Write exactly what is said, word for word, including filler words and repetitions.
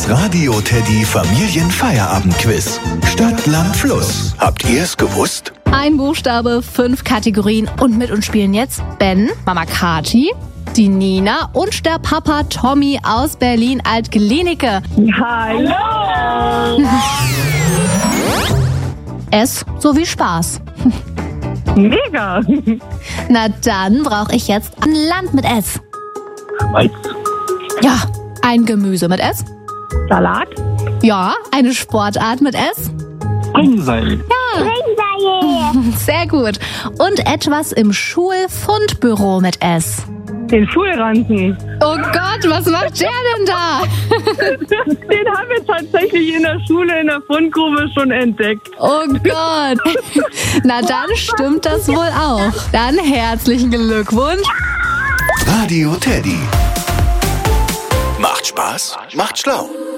Das Radio Teddy Familienfeierabendquiz. Stadt, Land, Fluss. Habt ihr es gewusst? Ein Buchstabe, fünf Kategorien und mit uns spielen jetzt Ben, Mama Kati, die Nina und der Papa Tommy aus Berlin-Alt-Glienicke. Hallo! S sowie Spaß. Mega! Na dann brauche ich jetzt ein Land mit S. Weiß. Ja, ein Gemüse mit S. Salat? Ja, eine Sportart mit S. Springseil. Sehr gut. Und etwas im Schulfundbüro mit S. Den Schulranzen. Oh Gott, was macht der denn da? Den haben wir tatsächlich in der Schule in der Fundgrube schon entdeckt. Oh Gott. Na dann stimmt das wohl auch. Dann herzlichen Glückwunsch. Radio Teddy. Macht Spaß, macht schlau.